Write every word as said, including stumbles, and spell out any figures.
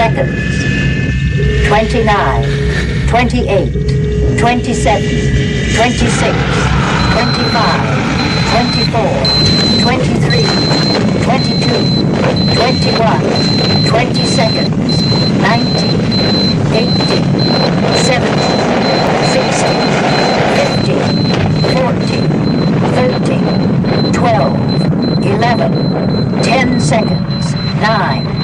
seconds. twenty-nine, twenty-eight, twenty-seven, twenty-six, twenty-five, twenty-four, twenty-three, twenty-two, twenty-one, twenty seconds, nineteen, eighteen, seventeen, sixteen, fifteen, fourteen, thirteen, twelve, eleven, ten seconds, nine,